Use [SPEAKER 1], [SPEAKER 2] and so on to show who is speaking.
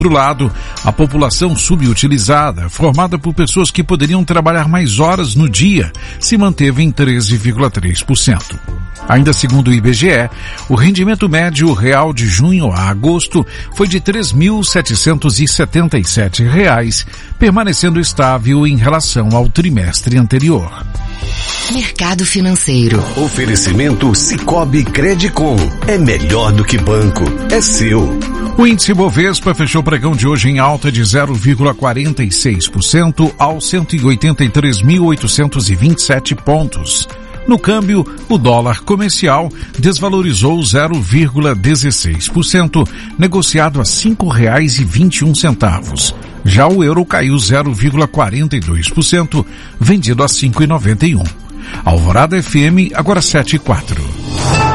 [SPEAKER 1] Por outro lado, a população subutilizada, formada por pessoas que poderiam trabalhar mais horas no dia, se manteve em 13,3%. Ainda segundo o IBGE, o rendimento médio real de junho a agosto foi de R$ 3.777, permanecendo estável em relação ao trimestre anterior.
[SPEAKER 2] Mercado financeiro.
[SPEAKER 3] Oferecimento Sicoob Credicom. É melhor do que banco. É seu.
[SPEAKER 1] O índice Bovespa fechou o pregão de hoje em alta de 0,46% aos 183.827 pontos. No câmbio, o dólar comercial desvalorizou 0,16%, negociado a R$ 5,21. Já o euro caiu 0,42%, vendido a R$ 5,91. Alvorada FM, agora 7:04.